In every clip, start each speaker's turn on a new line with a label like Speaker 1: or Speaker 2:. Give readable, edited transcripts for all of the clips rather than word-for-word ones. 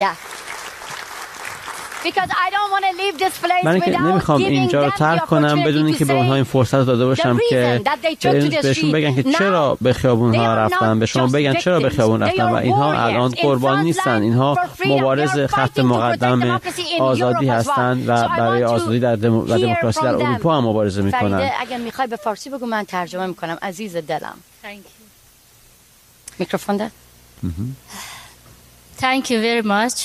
Speaker 1: Yeah. Because I don't want to leave this place
Speaker 2: من نمیخوام اینجا رو ترک کنم بدون اینکه به اونها این فرصت داده باشم که بهشون بگن که چرا به خیابون ها رفتن، به شما بگن چرا به خیابون رفتن و اینها الان قربانی نیستن، اینها مبارز خط مقدم آزادی هستند و برای آزادی و دموکراسی در اروپا هم مبارزه میکنن.
Speaker 1: اگه میخوای به فارسی بگو من ترجمه میکنم عزیز دلم. میکروفون ده.
Speaker 3: Thank you very much.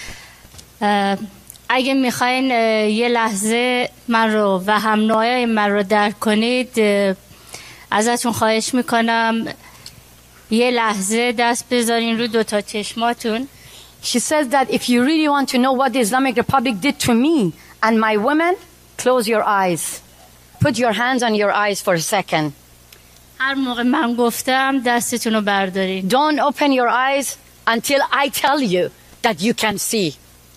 Speaker 3: اگه میخواین یه لحظه من رو و هم نوعای من رو درک کنید ازتون خواهش میکنم یه لحظه دست بذارین رو دوتا چشماتون.
Speaker 1: She says that if you really want to know what the Islamic Republic did to me and my women, close your eyes. Put your hands on your eyes for a second.
Speaker 3: هر موقع من گفتم دستتون رو بردارین.
Speaker 1: Don't open your eyes until I tell you that you can see.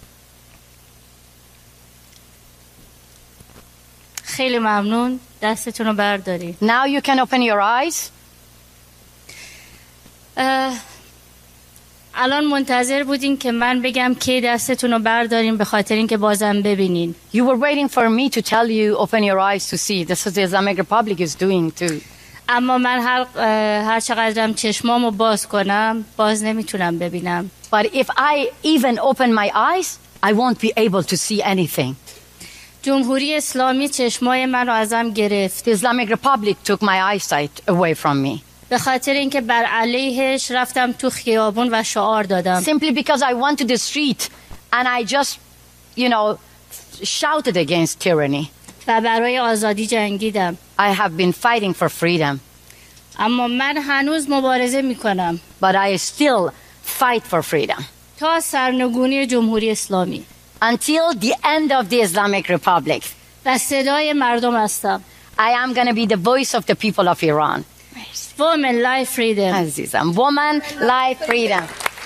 Speaker 3: خیلی ممنون. دستتون رو بردارین.
Speaker 1: Now you can open your eyes.
Speaker 3: الان منتظر بودین که من بگم که دستتون رو بردارین به خاطر اینکه بازم ببینین.
Speaker 1: You were waiting for me to tell you open your eyes to see. This is the Islamic Republic is doing too.
Speaker 3: اما من هر چقدرم چشمامو باز کنم باز نمیتونم ببینم.
Speaker 1: But if I even open my eyes, I won't be able to see anything.
Speaker 3: جمهوری اسلامی چشمای من رو ازم گرفت.
Speaker 1: The Islamic Republic took my eyesight away from me.
Speaker 3: به خاطر اینکه بر علیهش رفتم تو خیابون و شعار دادم.
Speaker 1: Simply because I went to the street and I just, shouted against tyranny.
Speaker 3: و برای آزادی جنگیدم.
Speaker 1: I have been fighting for freedom.
Speaker 3: اما من هنوز مبارزه میکنم.
Speaker 1: But I still fight for freedom.
Speaker 3: تا سرنگونی جمهوری اسلامی.
Speaker 1: Until the end of the Islamic Republic.
Speaker 3: و صدای مردم هستم.
Speaker 1: I am going to be the voice of the people of Iran.
Speaker 3: Women, life, freedom.
Speaker 1: عزیزم. Woman, life, freedom.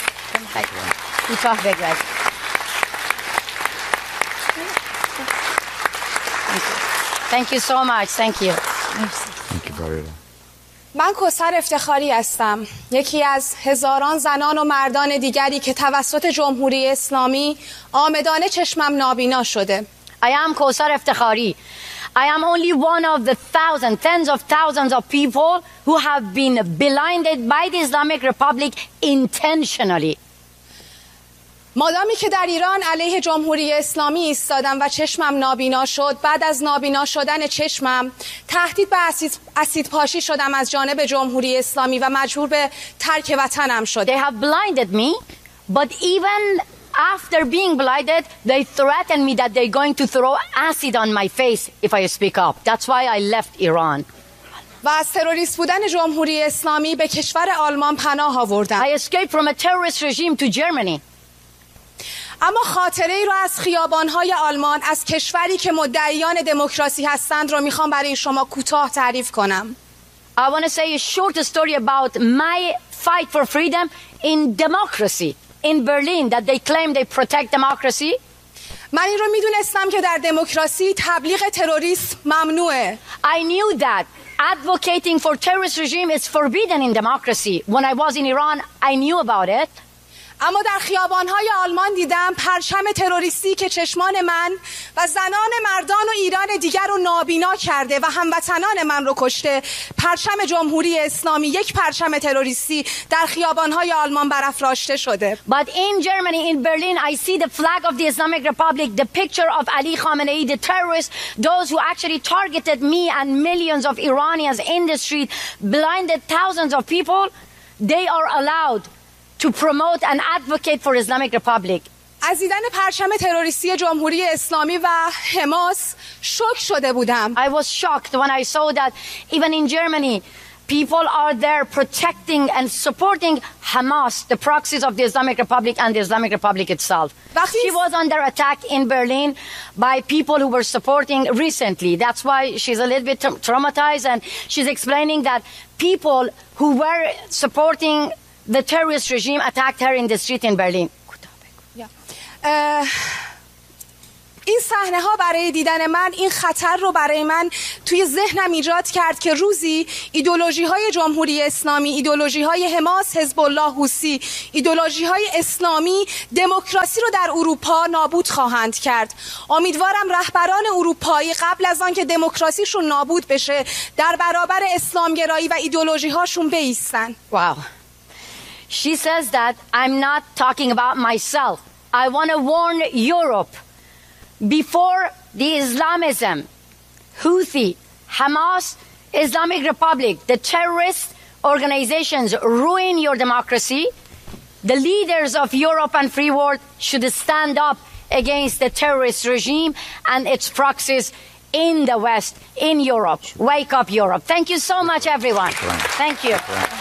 Speaker 1: Thank you so much. Thank you.
Speaker 4: Thank you very much.
Speaker 5: من کوثر افتخاری هستم، یکی از هزاران زنان و مردان دیگری که توسط جمهوری اسلامی عامدانه چشمم نابینا شده.
Speaker 1: I am Kausar Iftikhari. I am only one of the tens of thousands of people who have been blinded by the Islamic Republic intentionally.
Speaker 5: مادامی که در ایران علیه جمهوری اسلامی ایستادم و چشمم نابینا شد، بعد از نابینا شدن چشمم تهدید به اسید پاشی شدم از جانب جمهوری اسلامی و مجبور به ترک وطنم شد.
Speaker 1: They have blinded me, but even after being blinded, they threatened me that they're going to throw acid on my face if I speak up. That's why I left Iran.
Speaker 5: و از تروریست بودن جمهوری اسلامی به کشور آلمان پناه آوردم.
Speaker 1: I escaped from a terrorist regime to Germany.
Speaker 5: اما خاطره ای رو از خیابان‌های آلمان، از کشوری که مدعیان دموکراسی هستند رو میخوام برای شما کوتاه تعریف کنم.
Speaker 1: I want to say a short story about my fight for freedom in democracy in Berlin that they claim they protect democracy.
Speaker 5: من این رو میدونستم که در دموکراسی تبلیغ تروریسم ممنوعه.
Speaker 1: I knew that advocating for terrorist regime is forbidden in democracy. When I was in Iran, I knew about it.
Speaker 5: اما در خیابان‌های آلمان دیدم پرچم تروریستی که چشمان من و زنان مردان و ایران دیگر رو نابینا کرده و هموطنان من رو کشته. پرچم جمهوری اسلامی، یک پرچم تروریستی در خیابان‌های آلمان برافراشته شده.
Speaker 1: But in Germany, in Berlin, I see the flag of the Islamic Republic, the picture of Ali Khamenei, the terrorist, those who actually targeted me and millions of Iranians in the street, blinded thousands of people. They are allowed to promote and advocate for Islamic Republic.
Speaker 5: از دیدن پرچم تروریستی جمهوری اسلامی و حماس شوک شده بودم.
Speaker 1: I was shocked when I saw that even in Germany people are there protecting and supporting Hamas, the proxies of the Islamic Republic and the Islamic Republic itself. She was under attack in Berlin by people who were supporting recently. That's why she's a little bit traumatized, and she's explaining that people who were supporting the terrorist regime attacked her in the street in Berlin.
Speaker 5: این صحنه ها برای دیدن من این خطر رو برای من توی ذهنم ایجاد کرد که روزی ایدئولوژی های جمهوری اسلامی، ایدئولوژی های حماس، حزب الله، حوثی، ایدئولوژی های اسلامی دموکراسی رو در اروپا نابود خواهند کرد. امیدوارم رهبران اروپایی قبل از آن که دموکراسیشون نابود بشه در برابر اسلامگرایی و ایدئولوژی هاشون بایستن.
Speaker 1: Wow. She says that I'm not talking about myself. I want to warn Europe before the Islamism, Houthi, Hamas, Islamic Republic, the terrorist organizations ruin your democracy. The leaders of Europe and free world should stand up against the terrorist regime and its proxies in the West, in Europe. Wake up, Europe. Thank you so much, everyone. Thank you.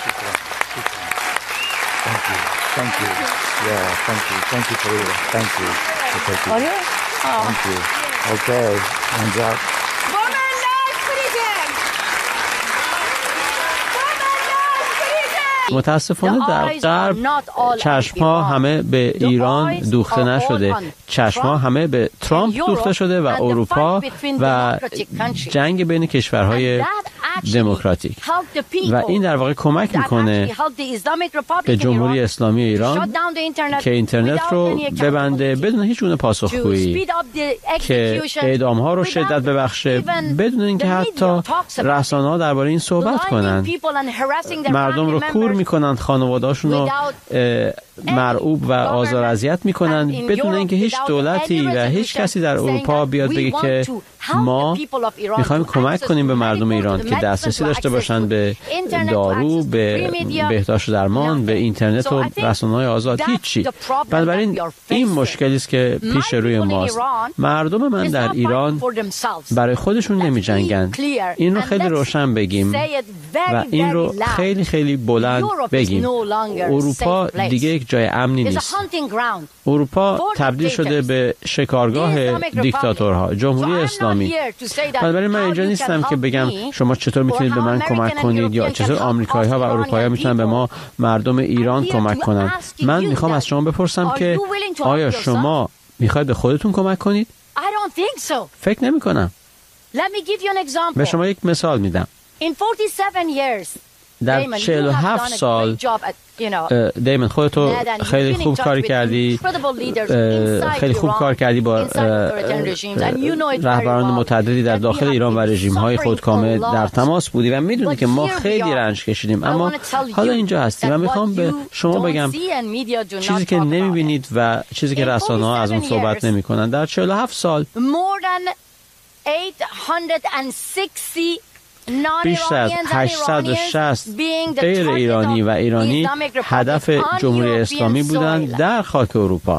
Speaker 4: Thank you. Yeah, thank you. Thank you, Farida. Thank you. Thank you. Okay, hands up.
Speaker 2: متاسفانه در غرب چشم‌ها همه به ایران دوخته نشده، چشم‌ها همه به ترامپ دوخته شده و اروپا و جنگ بین کشورهای دموکراتیک و این در واقع کمک میکنه به جمهوری اسلامی ایران که اینترنت رو ببنده بدون هیچ گونه پاسخگویی، که اعدام‌ها رو شدت ببخشه بدون اینکه حتی رسانه‌ها درباره این صحبت کنن، مردم رو کور میکنن، خانواده‌هاشون رو مرعوب و آزار اذیت میکنن بدون اینکه هیچ دولتی و هیچ کسی در اروپا بیاد بگه که ما میخوایم کمک کنیم به مردم ایران که دسترسی داشته باشن به دارو، به بهداشت و درمان، به اینترنت و رسانه‌های آزاد. هیچی. بنابراین این مشکلی است که پیش روی ماست. مردم من در ایران برای خودشون نمی‌جنگن. این رو خیلی روشن بگیم و این رو خیلی خیلی بلند بگیم. اروپا دیگه یک جای امنی نیست. اروپا تبدیل شده به شکارگاه دیکتاتورها، جمهوری اسلامی. بنابراین من اینجا نیستم که بگم شما چطور میتونید به من کمک کنید یا چطور آمریکایی‌ها و اروپایی‌ها میتونن به ما مردم ایران کمک کنن. من میخوام از شما بپرسم که آیا شما میخواید به خودتون کمک کنید؟ فکر نمی کنم. به شما یک مثال میدم. در 47 سال دیمن خودتو خیلی خوب کار کردی، خیلی خوب کار کردی با رهبران متعددی در داخل ایران و رژیم‌های خودکامه در تماس بودی و میدونی که ما خیلی رنج کشیدیم، اما حالا اینجا هستیم و میخوام به شما بگم چیزی که نمیبینید و چیزی که رسانه‌ها از اون صحبت نمی‌کنن. در 47 سال بیشتر از 860 غیر ایرانی و ایرانی هدف جمهوری اسلامی بودند در خاک اروپا.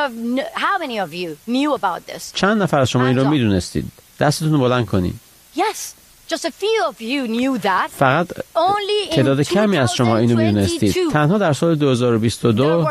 Speaker 2: چند نفر از شما این رو میدونستید؟ دستتون رو بلند کنید. فقط تعداد کمی از شما اینو میدونستید. تنها در سال 2022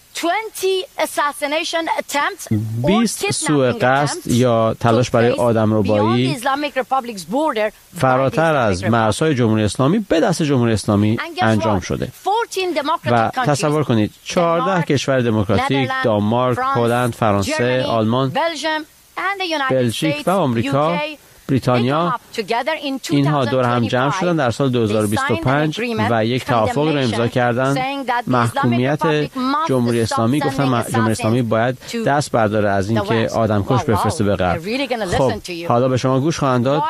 Speaker 2: 20 سوء قصد یا تلاش برای آدمربایی فراتر از مرزهای جمهوری اسلامی به دست جمهوری اسلامی انجام شده و تصور کنید 14 کشور دموکراتیک، دانمارک، هلند، فرانسه، آلمان، بلژیک و آمریکا، بریتانیا، اینها دور هم جمع شدن در سال 2025 و یک توافق رو امضا کردن. محکومیت جمهوری اسلامی، گفتن جمهوری اسلامی باید دست برداره از این که آدمکش بفرسته به غرب. خب حالا به شما گوش خواهند داد.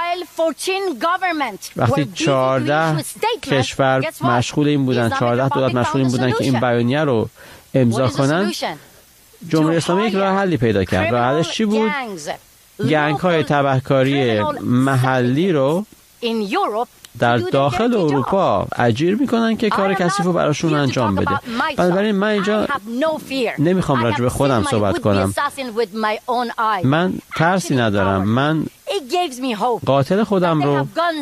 Speaker 2: وقتی 14 کشور مشغول این بودن، 14 دولت مشغول این بودن که این بیانیه رو امضا کنن، جمهوری اسلامی یک راه حلی پیدا کرد. راه حلش چی بود؟ گنگ‌های تبهکاری محلی رو در داخل اروپا اجیر میکنن که کار کثیف رو براشون انجام بده. بنابراین من اینجا نمیخوام راجع به خودم صحبت کنم. من ترسی ندارم. من قاتل خودم رو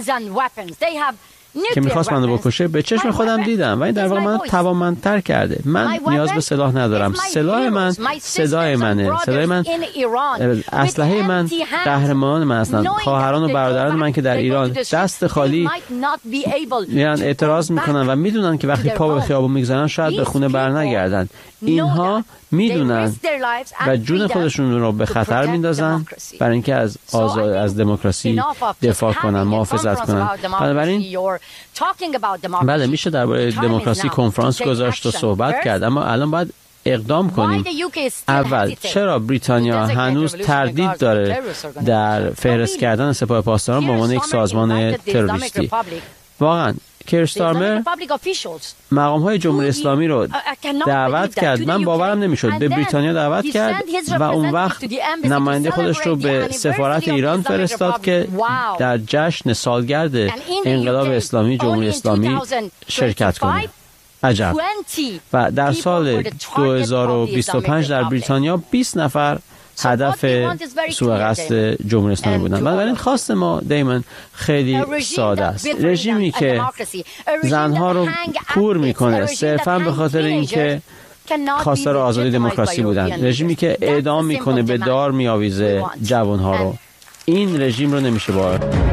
Speaker 2: که میخواست منو بکشه به چشم خودم دیدم و این در واقع من توانمندتر کرده. من نیاز به سلاح ندارم. سلاح من صدای منه. صدای من، اسلحه من قهرمان من هستن. خواهران و برادران من که در ایران دست خالی میرن اعتراض میکنن و میدونن که وقتی پا به خیابون میگذارن شاید به خونه برنگردن. اینها میدونن و جون خودشون رو به خطر میندازن برای اینکه از دموکراسی دفاع کنن، محافظت کنن. بنابراین بله میشه درباره دموکراسی کنفرانس گذاشت و صحبت کرد، اما الان باید اقدام کنیم. اول چرا بریتانیا هنوز تردید داره در فهرست کردن سپاه پاسداران به عنوان یک سازمان تروریستی؟ واقعا کیر استارمر مقام‌های جمهوری اسلامی رو دعوت کرد، من باورم نمیشد، به بریتانیا دعوت کرد و اون وقت نماینده خودش رو به سفارت ایران فرستاد که در جشن سالگرد انقلاب اسلامی جمهوری اسلامی شرکت کنه. عجب. و در سال 2025 در بریتانیا 20 نفر هدف سوء قصد جمهوری اسلامی بودن. بنابراین خواست ما دیمن خیلی ساده است. رژیمی که زنها رو کور میکنه صرفا به خاطر اینکه خواستار آزادی دموکراسی بودن، رژیمی که اعدام میکنه، به دار میآویزه جوانها رو، این رژیم رو نمیشه باور